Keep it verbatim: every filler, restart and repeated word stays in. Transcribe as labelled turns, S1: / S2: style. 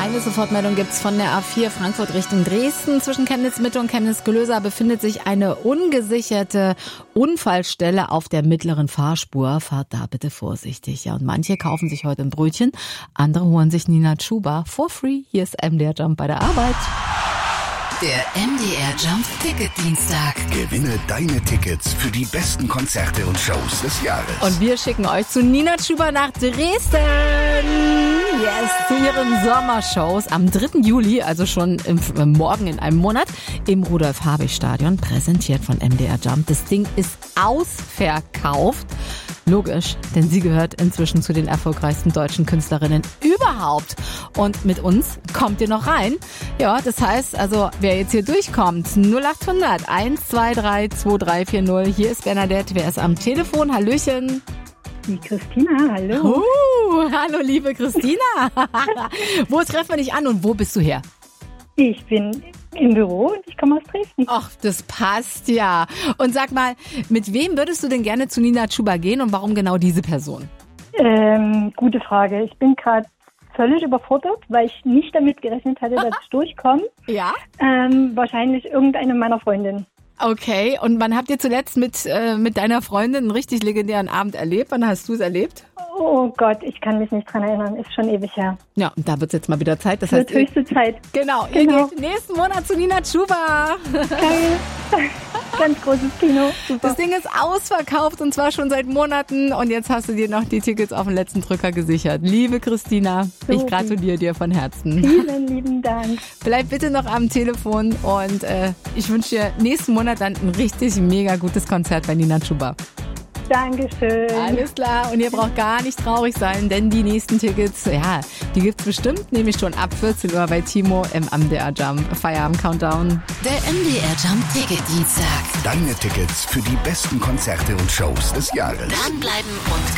S1: Eine Sofortmeldung gibt's von der A vier Frankfurt Richtung Dresden. Zwischen Chemnitz-Mitte und Chemnitz-Gelösa befindet sich eine ungesicherte Unfallstelle auf der mittleren Fahrspur. Fahrt da bitte vorsichtig. Ja, und manche kaufen sich heute ein Brötchen, andere holen sich Nina Chuba for free. Hier ist M D R Jump bei der Arbeit.
S2: Der M D R Jump Ticket Dienstag.
S3: Gewinne deine Tickets für die besten Konzerte und Shows des Jahres.
S1: Und wir schicken euch zu Nina Chuba nach Dresden. Yes, zu ihren Sommershows am dritten Juli, also schon im, äh, morgen in einem Monat, im Rudolf-Habich-Stadion, präsentiert von M D R Jump. Das Ding ist ausverkauft. Logisch, denn sie gehört inzwischen zu den erfolgreichsten deutschen Künstlerinnen überhaupt. Und mit uns kommt ihr noch rein. Ja, das heißt, also wer jetzt hier durchkommt, null acht hundert eins zwei drei zwei drei vier null. Hier ist Bernadette, wer ist am Telefon? Hallöchen.
S4: Die Christina, hallo.
S1: Uh, hallo liebe Christina. Wo treffen wir dich an und wo bist du her?
S4: Ich bin im Büro und ich komme aus Dresden.
S1: Ach, das passt ja. Und sag mal, mit wem würdest du denn gerne zu Nina Chuba gehen und warum genau diese Person?
S4: Ähm, gute Frage. Ich bin gerade völlig überfordert, weil ich nicht damit gerechnet hatte, dass ich durchkomme.
S1: Ja?
S4: Ähm, wahrscheinlich irgendeine meiner Freundinnen.
S1: Okay, und wann habt ihr zuletzt mit, äh, mit deiner Freundin einen richtig legendären Abend erlebt? Wann hast du es erlebt?
S4: Oh Gott, ich kann mich nicht dran erinnern. Ist schon ewig her.
S1: Ja, und da wird es jetzt mal wieder Zeit. Das
S4: Wird
S1: heißt,
S4: höchste Zeit.
S1: Genau,
S4: Genau.
S1: ihr geht nächsten Monat zu Nina Chuba.
S4: Geil. Ganz großes Kino. Super.
S1: Das Ding ist ausverkauft und zwar schon seit Monaten und jetzt hast du dir noch die Tickets auf den letzten Drücker gesichert. Liebe Christina,
S4: So
S1: ich gratuliere dir von Herzen.
S4: Vielen lieben Dank.
S1: Bleib bitte noch am Telefon und äh, ich wünsche dir nächsten Monat dann ein richtig mega gutes Konzert bei Nina Chuba.
S4: Dankeschön.
S1: Alles klar, und ihr braucht gar nicht traurig sein, denn die nächsten Tickets, ja, die gibt's bestimmt, nämlich schon ab vierzehn Uhr bei Timo im M D R Jump Feierabend Countdown.
S2: Der M D R Jump Ticket Dienstag.
S3: Deine Tickets für die besten Konzerte und Shows des Jahres.
S2: Dranbleiben und